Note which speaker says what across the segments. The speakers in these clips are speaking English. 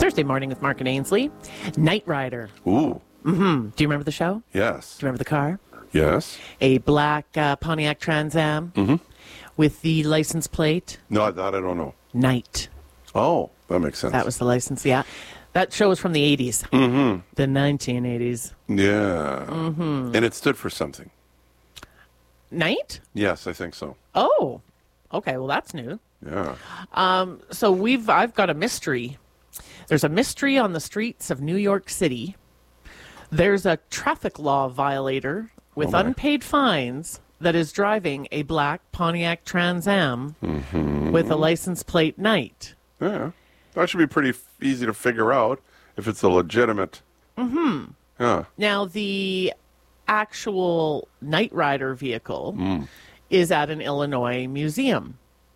Speaker 1: Thursday morning with Mark and Ainsley. Knight Rider.
Speaker 2: Ooh.
Speaker 1: Mm-hmm. Do you remember the show?
Speaker 2: Yes.
Speaker 1: Do you remember the car?
Speaker 2: Yes.
Speaker 1: A black Pontiac Trans Am with the license plate.
Speaker 2: No, that I don't know.
Speaker 1: Knight.
Speaker 2: Oh, that makes sense.
Speaker 1: That was the license, yeah. That show was from the 80s. Mm-hmm. The 1980s.
Speaker 2: Yeah. Mm-hmm. And it stood for something.
Speaker 1: Knight?
Speaker 2: Yes, I think so.
Speaker 1: Oh, okay. Well, that's new.
Speaker 2: Yeah.
Speaker 1: So I've got a mystery. There's a mystery on the streets of New York City. There's a traffic law violator with unpaid fines that is driving a black Pontiac Trans Am with a license plate Knight.
Speaker 2: Yeah. That should be pretty easy to figure out if it's a legitimate. Mm-hmm. Yeah.
Speaker 1: Now, the actual Knight Rider vehicle is at an Illinois museum.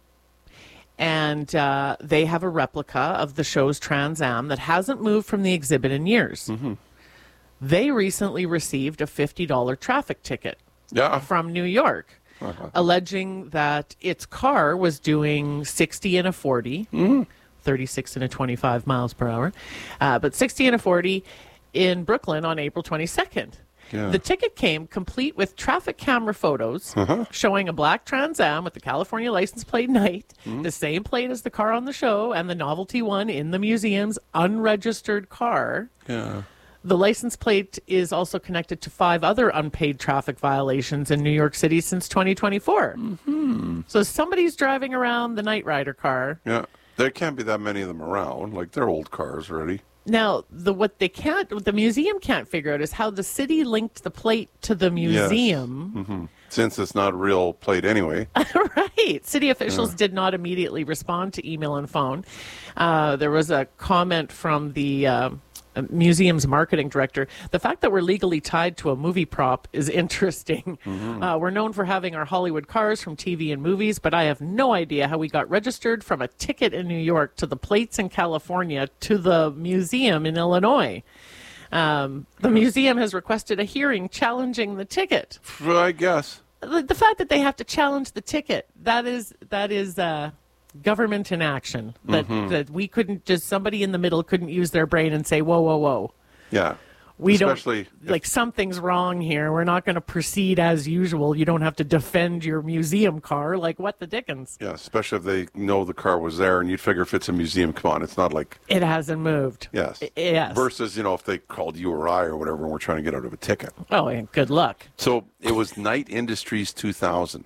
Speaker 1: And they have a replica of the show's Trans Am that hasn't moved from the exhibit in years. Mm-hmm. They recently received a $50 traffic ticket from New York, alleging that its car was doing 60 and a 40, 36 and a 25 miles per hour, but 60 and a 40 in Brooklyn on April 22nd.
Speaker 2: Yeah.
Speaker 1: The ticket came complete with traffic camera photos showing a black Trans Am with the California license plate Knight, the same plate as the car on the show, and the novelty one in the museum's unregistered car.
Speaker 2: Yeah.
Speaker 1: The license plate is also connected to 5 other unpaid traffic violations in New York City since 2024. Mm-hmm. So somebody's driving around the Knight Rider car.
Speaker 2: Yeah. There can't be that many of them around. Like, they're old cars already.
Speaker 1: Now, what the museum can't figure out is how the city linked the plate to the museum.
Speaker 2: Yes. Mm-hmm. Since it's not a real plate anyway.
Speaker 1: Right. City officials did not immediately respond to email and phone. There was a comment from the museum's marketing director. The fact that we're legally tied to a movie prop is interesting. Mm-hmm. We're known for having our Hollywood cars from TV and movies, but I have no idea how we got registered from a ticket in New York to the plates in California to the museum in Illinois. The museum has requested a hearing challenging the ticket.
Speaker 2: I guess.
Speaker 1: The fact that they have to challenge the ticket, that is government in action. That we couldn't just, somebody in the middle couldn't use their brain and say, whoa, whoa, whoa.
Speaker 2: Yeah.
Speaker 1: We especially don't, like, something's wrong here. We're not going to proceed as usual. You don't have to defend your museum car. Like, what the dickens?
Speaker 2: Yeah, especially if they know the car was there and you'd figure if it's a museum, come on, it's not like...
Speaker 1: It hasn't moved.
Speaker 2: Yes.
Speaker 1: Yes.
Speaker 2: Versus, if they called you or I or whatever and we're trying to get out of a ticket.
Speaker 1: Oh, and good luck.
Speaker 2: So it was Knight Industries 2000.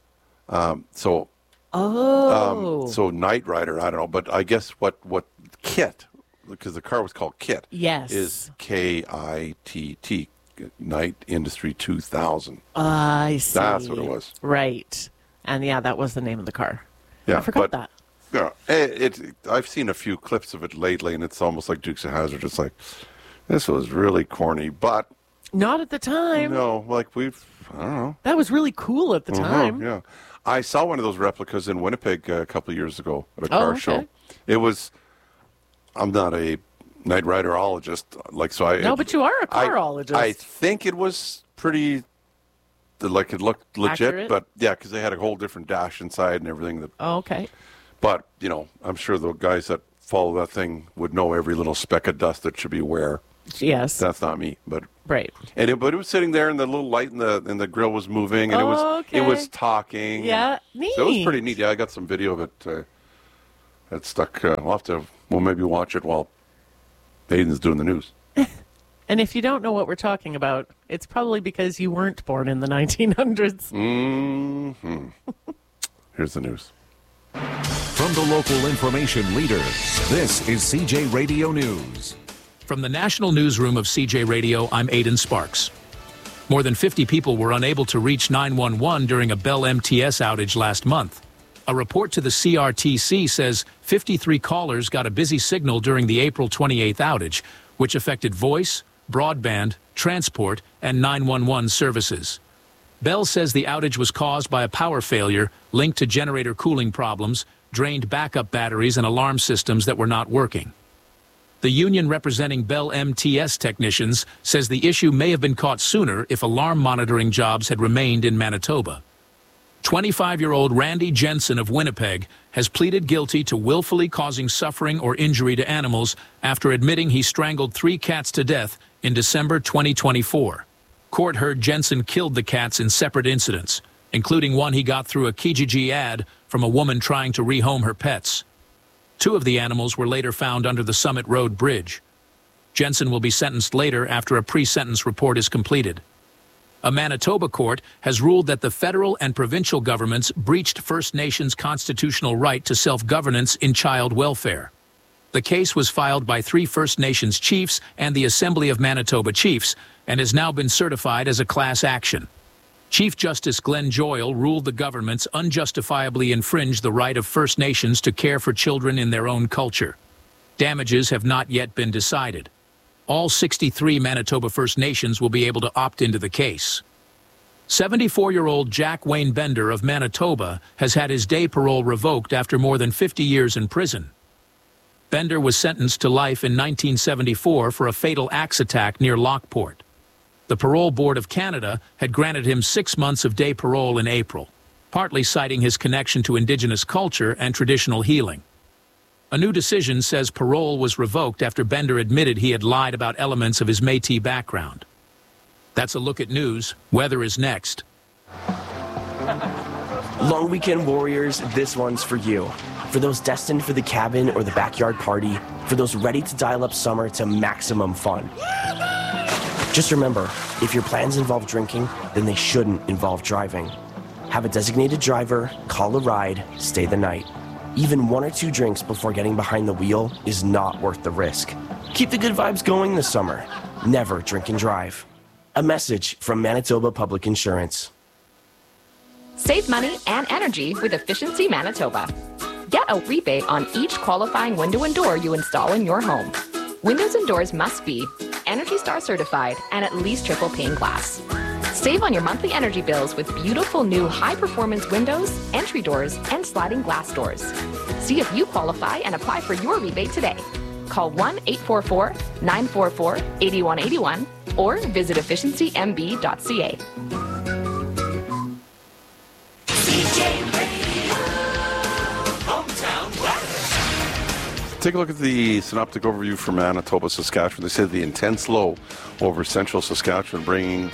Speaker 2: So Knight Rider, I don't know, but I guess what KITT, because the car was called KITT,
Speaker 1: yes,
Speaker 2: is KITT, Knight Industry 2000.
Speaker 1: I see.
Speaker 2: That's what it was.
Speaker 1: Right. And yeah, that was the name of the car.
Speaker 2: Yeah,
Speaker 1: I forgot that.
Speaker 2: Yeah, I've seen a few clips of it lately, and it's almost like Dukes of Hazzard. It's like, this was really corny, but...
Speaker 1: Not at the time.
Speaker 2: No, I don't know.
Speaker 1: That was really cool at the time.
Speaker 2: Yeah. I saw one of those replicas in Winnipeg a couple of years ago at a car show. It was... I'm not a Knight Riderologist,
Speaker 1: No, but you are a carologist.
Speaker 2: I think it was pretty... Like, it looked legit,
Speaker 1: accurate?
Speaker 2: But yeah, because they had a whole different dash inside and everything.
Speaker 1: Okay.
Speaker 2: But, I'm sure the guys that follow that thing would know every little speck of dust that should be where.
Speaker 1: Yes.
Speaker 2: That's not me, but...
Speaker 1: Right.
Speaker 2: But it was sitting there, and the little light in the grill was moving, and it was talking.
Speaker 1: Yeah, neat.
Speaker 2: So it was pretty neat. Yeah, I got some video of it that stuck. We'll maybe watch it while Aiden's doing the news.
Speaker 1: And if you don't know what we're talking about, it's probably because you weren't born in the 1900s.
Speaker 2: Mm-hmm. Here's the news.
Speaker 3: From the local information leader, this is CJ Radio News.
Speaker 4: From the National Newsroom of CJ Radio, I'm Aidan Sparks. More than 50 people were unable to reach 911 during a Bell MTS outage last month. A report to the CRTC says 53 callers got a busy signal during the April 28th outage, which affected voice, broadband, transport, and 911 services. Bell says the outage was caused by a power failure linked to generator cooling problems, drained backup batteries, and alarm systems that were not working. The union representing Bell MTS technicians says the issue may have been caught sooner if alarm monitoring jobs had remained in Manitoba. 25-year-old Randy Jensen of Winnipeg has pleaded guilty to willfully causing suffering or injury to animals after admitting he strangled 3 cats to death in December 2024. Court heard Jensen killed the cats in separate incidents, including one he got through a Kijiji ad from a woman trying to rehome her pets. 2 of the animals were later found under the Summit Road Bridge. Jensen will be sentenced later after a pre-sentence report is completed. A Manitoba court has ruled that the federal and provincial governments breached First Nations' constitutional right to self-governance in child welfare. The case was filed by 3 First Nations chiefs and the Assembly of Manitoba Chiefs and has now been certified as a class action. Chief Justice Glenn Joyal ruled the governments unjustifiably infringed the right of First Nations to care for children in their own culture. Damages have not yet been decided. All 63 Manitoba First Nations will be able to opt into the case. 74-year-old Jack Wayne Bender of Manitoba has had his day parole revoked after more than 50 years in prison. Bender was sentenced to life in 1974 for a fatal axe attack near Lockport. The Parole Board of Canada had granted him 6 months of day parole in April, partly citing his connection to Indigenous culture and traditional healing. A new decision says parole was revoked after Bender admitted he had lied about elements of his Métis background. That's a look at news. Weather is next.
Speaker 5: Long weekend warriors, this one's for you. For those destined for the cabin or the backyard party, for those ready to dial up summer to maximum fun. Just remember, if your plans involve drinking, then they shouldn't involve driving. Have a designated driver, call a ride, stay the night. Even 1 or 2 drinks before getting behind the wheel is not worth the risk. Keep the good vibes going this summer. Never drink and drive. A message from Manitoba Public Insurance.
Speaker 6: Save money and energy with Efficiency Manitoba. Get a rebate on each qualifying window and door you install in your home. Windows and doors must be Energy Star certified and at least triple pane glass. Save on your monthly energy bills with beautiful new high-performance windows, entry doors, and sliding glass doors. See if you qualify and apply for your rebate today. Call 1-844-944-8181 or visit efficiencymb.ca.
Speaker 2: Take a look at the synoptic overview for Manitoba, Saskatchewan. They said the intense low over central Saskatchewan bringing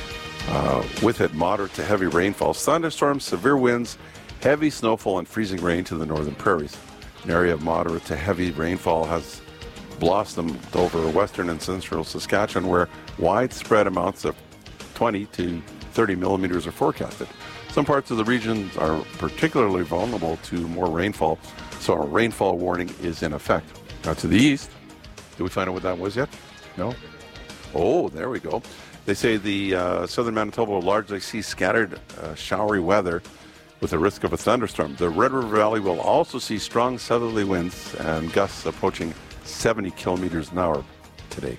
Speaker 2: with it moderate to heavy rainfall, thunderstorms, severe winds, heavy snowfall, and freezing rain to the northern prairies. An area of moderate to heavy rainfall has blossomed over western and central Saskatchewan, where widespread amounts of 20 to 30 millimeters are forecasted. Some parts of the region are particularly vulnerable to more rainfall, so a rainfall warning is in effect. Now to the east, did we find out what that was yet? No? Oh, there we go. They say the southern Manitoba will largely see scattered showery weather with a risk of a thunderstorm. The Red River Valley will also see strong southerly winds and gusts approaching 70 kilometers an hour today.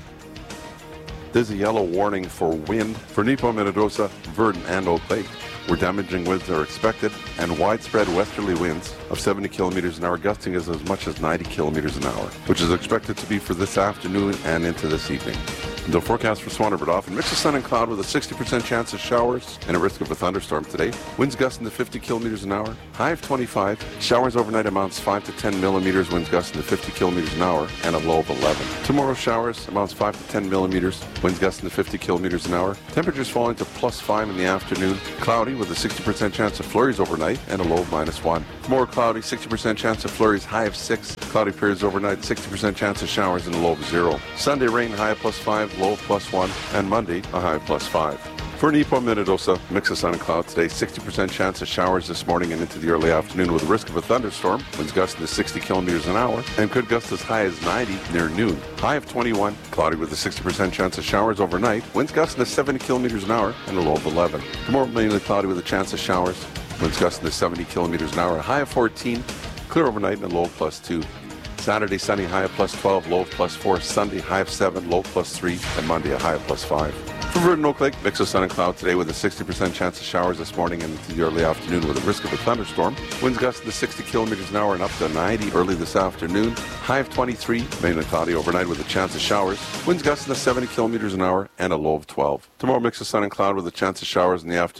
Speaker 2: There's a yellow warning for wind for Nepo, Minnedosa, Verdon, and Oak Lake, where damaging winds are expected and widespread westerly winds of 70 kilometers an hour, gusting as much as 90 kilometers an hour, which is expected to be for this afternoon and into this evening. The forecast for Swan River often mix of sun and cloud with a 60% chance of showers and a risk of a thunderstorm today. Winds gusting to 50 kilometers an hour, high of 25. Showers overnight amounts 5 to 10 millimeters, winds gusting to 50 kilometers an hour, and a low of 11. Tomorrow showers amounts 5 to 10 millimeters, winds gusting to 50 kilometers an hour. Temperatures falling to +5 in the afternoon. Cloudy with a 60% chance of flurries overnight and a low of -1. Tomorrow cloudy, 60% chance of flurries, high of 6. Cloudy periods overnight, 60% chance of showers and a low of 0. Sunday rain, high of +5, low of +1, and Monday, a high of +5. For Nepo, Minnedosa, mix of sun and cloud today, 60% chance of showers this morning and into the early afternoon with a risk of a thunderstorm. Winds gusting to 60 kilometers an hour and could gust as high as 90 near noon. High of 21, cloudy with a 60% chance of showers overnight. Winds gusting to 70 kilometers an hour and a low of 11. Tomorrow, mainly cloudy with a chance of showers. Winds gusting to 70 kilometers an hour, a high of 14, clear overnight and a low of +2. Saturday, sunny, high of +12, low of +4. Sunday, high of 7, low of +3. And Monday, a high of +5. For Verdon, Oak Lake, mix of sun and cloud today with a 60% chance of showers this morning and into the early afternoon with a risk of a thunderstorm. Winds gusting to 60 kilometers an hour and up to 90 early this afternoon. High of 23, mainly cloudy overnight with a chance of showers. Winds gusting to 70 kilometers an hour and a low of 12. Tomorrow, mix of sun and cloud with a chance of showers in the afternoon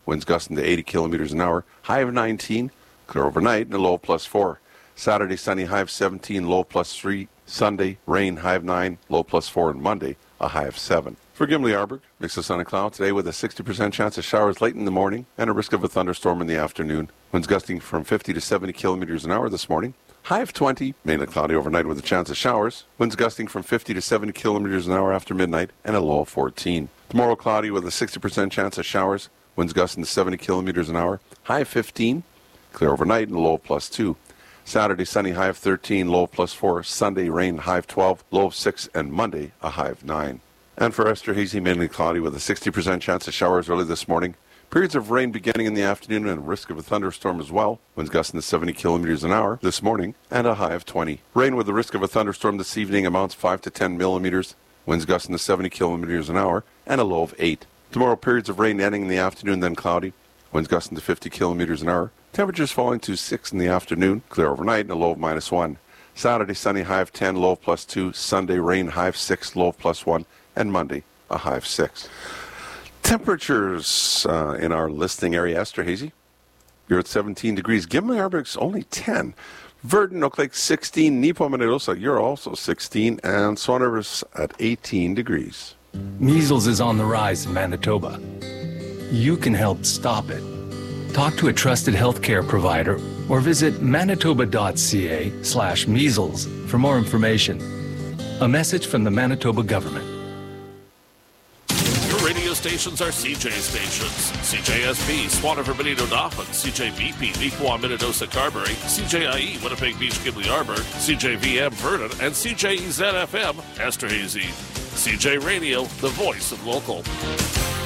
Speaker 2: winds gusting to 80 kilometers an hour, high of 19, clear overnight and a low of +4. Saturday, sunny, high of 17, low +3. Sunday, rain, high of 9, low +4, and Monday, a high of 7. For Gimli-Arberg, mix of sun and cloud today with a 60% chance of showers late in the morning and a risk of a thunderstorm in the afternoon. Winds gusting from 50 to 70 kilometers an hour this morning. High of 20, mainly cloudy overnight with a chance of showers. Winds gusting from 50 to 70 kilometers an hour after midnight and a low of 14. Tomorrow, cloudy with a 60% chance of showers. Winds gusting to 70 kilometers an hour. High of 15, clear overnight and a low of +2. Saturday, sunny, high of 13, low of +4. Sunday, rain, high of 12, low of 6, and Monday, a high of 9. And for Esterhazy, mainly cloudy with a 60% chance of showers early this morning. Periods of rain beginning in the afternoon and risk of a thunderstorm as well. Winds gusting to 70 kilometers an hour this morning and a high of 20. Rain with the risk of a thunderstorm this evening amounts 5 to 10 millimeters. Winds gusting to 70 kilometers an hour and a low of 8. Tomorrow, periods of rain ending in the afternoon, then cloudy. Winds gusting to 50 kilometers an hour. Temperatures falling to 6 in the afternoon, clear overnight and a low of -1. Saturday, sunny, high of 10, low of +2. Sunday, rain, high of 6, low of +1. And Monday, a high of 6. Temperatures in our listing area, Esterhazy, you're at 17 degrees. Gimli-Arberg's only 10. Verdon, Oak Lake 16. Nepomuceno, you're also 16. And Swan River's at 18 degrees.
Speaker 7: Measles is on the rise in Manitoba. You can help stop it. Talk to a trusted healthcare provider or visit manitoba.ca/measles for more information. A message from the Manitoba government.
Speaker 8: Your radio stations are CJ stations. CJSB, Swan River, Benito, Dauphin, CJVP, Neepawa, Minnedosa, Carberry, CJIE, Winnipeg Beach, Gimli-Arberg, CJVM, Verdon, and CJEZ-FM, Esterhazy. CJ Radio, the voice of local.